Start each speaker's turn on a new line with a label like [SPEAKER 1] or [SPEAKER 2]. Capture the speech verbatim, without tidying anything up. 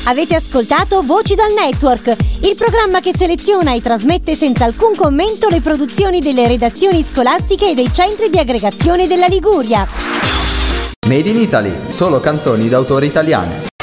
[SPEAKER 1] Avete ascoltato Voci dal Network, il programma che seleziona e trasmette senza alcun commento le produzioni delle redazioni scolastiche e dei centri di aggregazione della Liguria.
[SPEAKER 2] Made in Italy, solo canzoni d'autore italiane.